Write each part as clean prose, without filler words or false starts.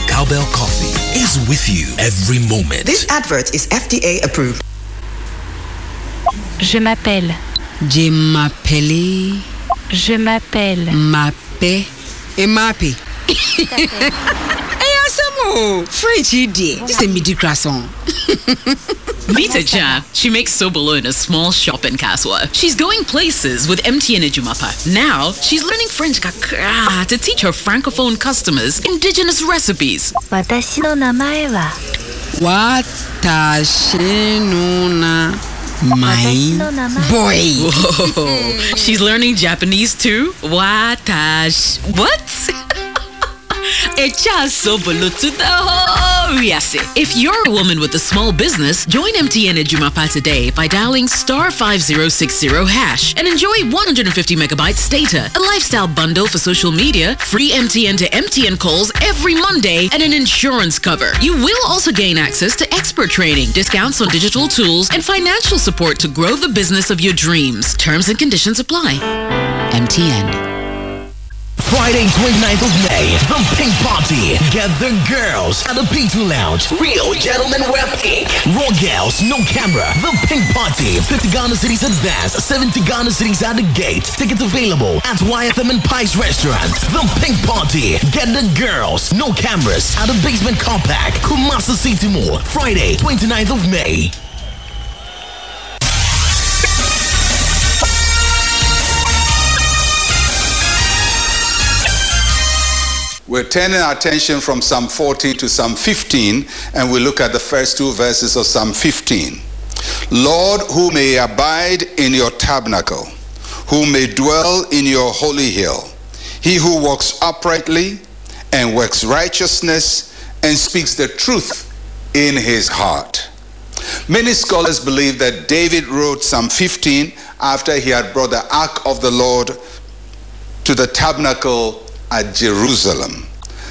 Cowbell Coffee is with you every moment. This advert is FDA approved. Je m'appelle. Je m'appelle. Je m'appelle. Mape. Et mape. French idea. This is a midi croissant. Meet Jan. She makes Sobolo in a small shop in Kaswa. She's going places with MTN Ejumapa. Now, she's learning French kakra to teach her francophone customers indigenous recipes. 私の名前は Watashi no na my boy. Whoa. She's learning Japanese too? Watashi. What? Echa Sobolo to the whole Riase. If you're a woman with a small business, join MTN Ejumapa today by dialing *5060# and enjoy 150 megabytes data, a lifestyle bundle for social media, free MTN to MTN calls every Monday, and an insurance cover. You will also gain access to expert training, discounts on digital tools, and financial support to grow the business of your dreams. Terms and conditions apply. MTN. Friday, 29th of May, the Pink Party. Get the girls at the P2 Lounge. Real gentlemen wear pink. Raw girls, no camera. The Pink Party. 50 Ghana cities advance, 70 Ghana cities at the gate. Tickets available at YFM and Pies Restaurant. The Pink Party. Get the girls, no cameras at the Basement Car Park. Kumasi City Mall. Friday, 29th of May. We're turning our attention from Psalm 40 to Psalm 15, and we look at the first two verses of Psalm 15. Lord, who may abide in your tabernacle, who may dwell in your holy hill, he who walks uprightly and works righteousness and speaks the truth in his heart. Many scholars believe that David wrote Psalm 15 after he had brought the ark of the Lord to the tabernacle at Jerusalem.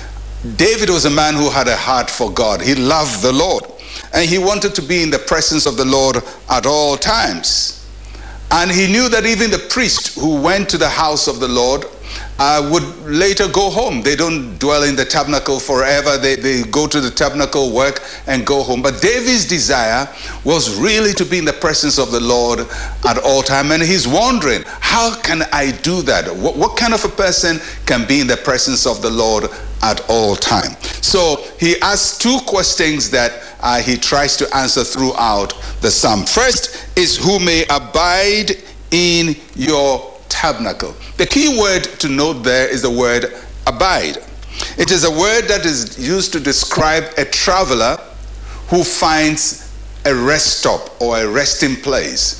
David was a man who had a heart for God. He loved the Lord, and he wanted to be in the presence of the Lord at all times. And he knew that even the priest who went to the house of the Lord would later go home. They don't dwell in the tabernacle forever. They go to the tabernacle, work, and go home. But David's desire was really to be in the presence of the Lord at all time. And he's wondering, how can I do that? What kind of a person can be in the presence of the Lord at all time? So he asks two questions that he tries to answer throughout the psalm. First is, who may abide in your tabernacle. The key word to note there is the word abide. It is a word that is used to describe a traveler who finds a rest stop or a resting place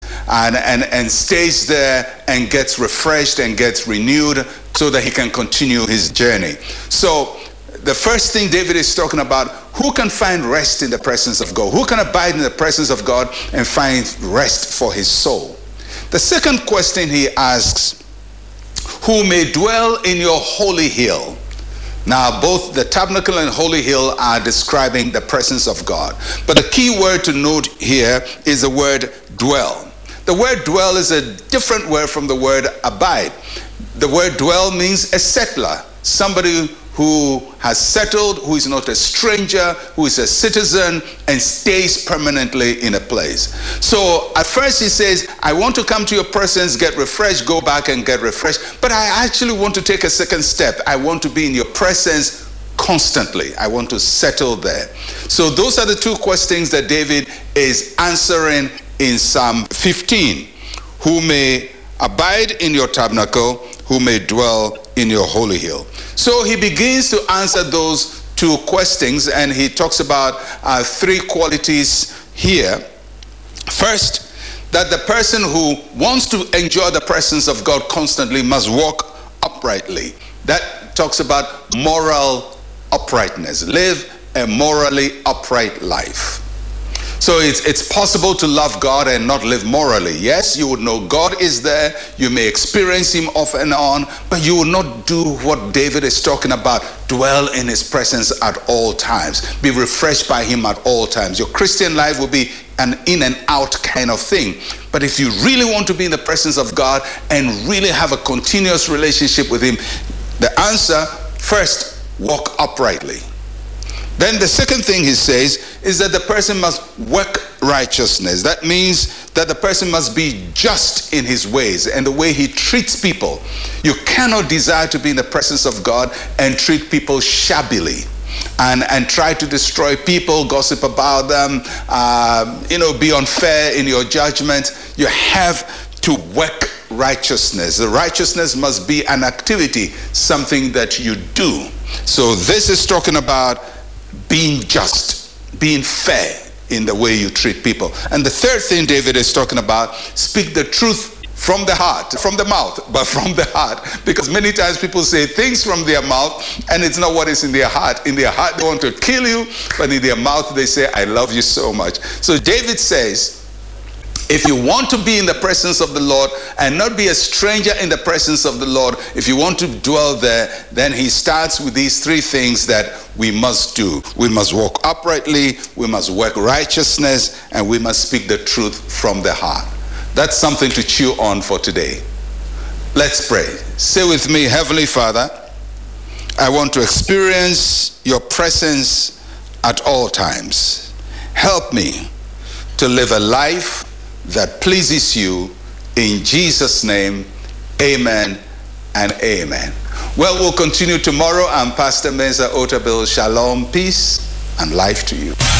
and stays there and gets refreshed and gets renewed so that he can continue his journey. So the first thing David is talking about, who can find rest in the presence of God? Who can abide in the presence of God and find rest for his soul? The second question he asks, who may dwell in your holy hill? Now, both the tabernacle and holy hill are describing the presence of God. But the key word to note here is the word dwell. The word dwell is a different word from the word abide. The word dwell means a settler, somebody who has settled, who is not a stranger, who is a citizen and stays permanently in a place. So at first he says, I want to come to your presence, get refreshed, go back and get refreshed. But I actually want to take a second step. I want to be in your presence constantly. I want to settle there. So those are the two questions that David is answering in Psalm 15. Who may abide in your tabernacle, who may dwell in your holy hill. So he begins to answer those two questions, and he talks about three qualities here. First, that the person who wants to enjoy the presence of God constantly must walk uprightly. That talks about moral uprightness. Live a morally upright life. So it's possible to love God and not live morally. Yes, you would know God is there. You may experience him off and on, but you will not do what David is talking about. Dwell in his presence at all times. Be refreshed by him at all times. Your Christian life will be an in and out kind of thing. But if you really want to be in the presence of God and really have a continuous relationship with him, the answer, first, walk uprightly. Then the second thing he says is that the person must work righteousness. That means that the person must be just in his ways and the way he treats people. You cannot desire to be in the presence of God and treat people shabbily and try to destroy people, gossip about them, be unfair in your judgment. You have to work righteousness. The righteousness must be an activity, something that you do. So this is talking about being just, being fair in the way you treat people. And the third thing David is talking about, speak the truth from the heart, from the mouth, but from the heart. Because many times people say things from their mouth and it's not what is in their heart. In their heart they want to kill you, but in their mouth they say, I love you so much. So David says, if you want to be in the presence of the Lord and not be a stranger in the presence of the Lord, if you want to dwell there, then he starts with these three things that we must do. We must walk uprightly, we must work righteousness, and we must speak the truth from the heart. That's something to chew on for today. Let's pray. Say with me, Heavenly Father, I want to experience your presence at all times. Help me to live a life that pleases you. In Jesus' name, amen and amen. Well, we'll continue tomorrow. I'm Pastor Mensa Otabil. Shalom, peace, and life to you.